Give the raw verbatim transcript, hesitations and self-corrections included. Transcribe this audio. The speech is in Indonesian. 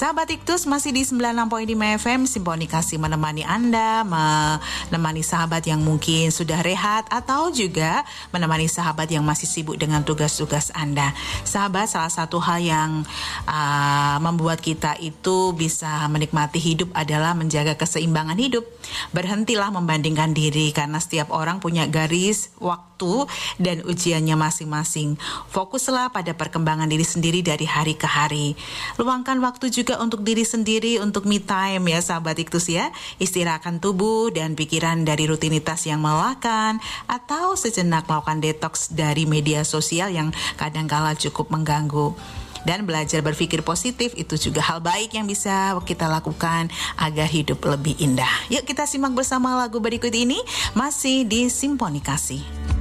Sahabat Iktus masih di sembilan puluh enam koma lima F M, Simponi Kasih menemani Anda, menemani sahabat yang mungkin sudah rehat atau juga menemani sahabat yang masih sibuk dengan tugas-tugas Anda. Sahabat, salah satu hal yang uh, membuat kita itu bisa menikmati hidup adalah menjaga keseimbangan hidup. Berhentilah membandingkan diri karena setiap orang punya garis waktu dan ujiannya masing-masing. Fokuslah pada perkembangan diri sendiri dari hari ke hari. Luangkan waktu juga untuk diri sendiri, untuk me time ya sahabat Iktus ya. Istirahatkan tubuh dan pikiran dari rutinitas yang melelahkan atau sejenak melakukan detox dari media sosial yang kadangkala cukup mengganggu. Dan belajar berpikir positif itu juga hal baik yang bisa kita lakukan agar hidup lebih indah. Yuk kita simak bersama lagu berikut ini masih di Simponi Kasih.